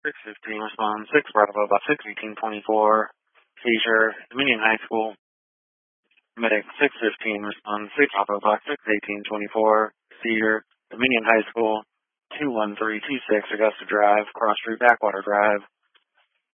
615, respond 6 Bravo, about 61824, seizure, Dominion High School. Medic 615, respond 6 Bravo, about 61824, seizure, Dominion High School. 21326, Augusta Drive, Cross Street, Backwater Drive.